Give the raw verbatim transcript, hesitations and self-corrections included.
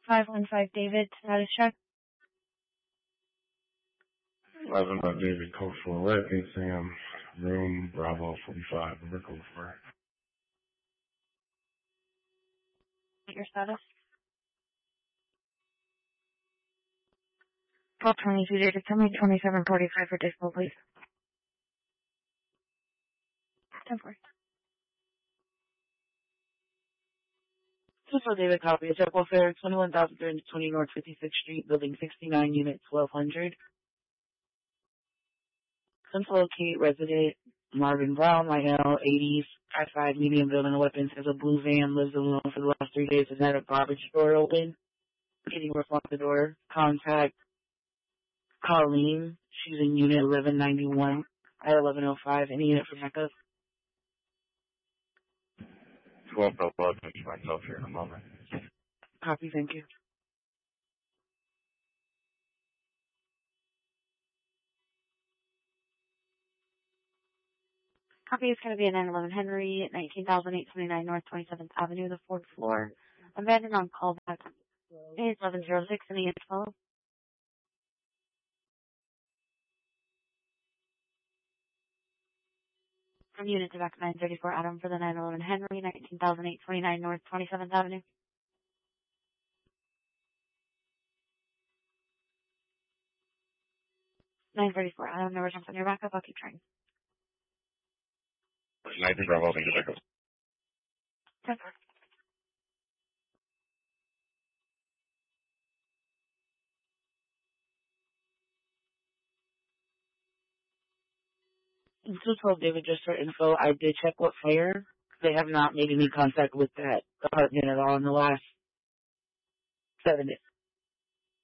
five one five David, status check. five one five David, code for what? eight Sam, room Bravo forty-five, Rickle for. Your status? twelve twenty-two David, tell me twenty-seven forty-five for dispo, please. ten four. Central David copy. Check welfare, twenty-one thousand three hundred twenty North fifty-sixth Street, building sixty-nine, unit twelve hundred. Central locate resident Marvin Brown, my L, eighties, five five, medium building of weapons, has a blue van, lives alone for the last three days, has had a garbage door open. Getting work off the door. Contact Colleen. She's in unit eleven ninety-one at eleven oh five. Any unit for backup? twelve oh five, I'll touch myself here in a moment. Copy, thank you. Copy is going to be at nine eleven Henry, nineteen thousand eight hundred twenty-nine North twenty-seventh Avenue, the fourth floor. Abandoned on callback. It's eleven oh six in the info. From unit to back nine thirty-four Adam for the nine eleven Henry, nineteen thousand eight hundred twenty-nine North twenty-seventh Avenue. nine thirty-four Adam, no response on your backup. I'll keep trying. nineteen Bravo, thank you, backup. ten four. two twelve David, just for info, I did check what fire. They have not made any contact with that apartment at all in the last seven days.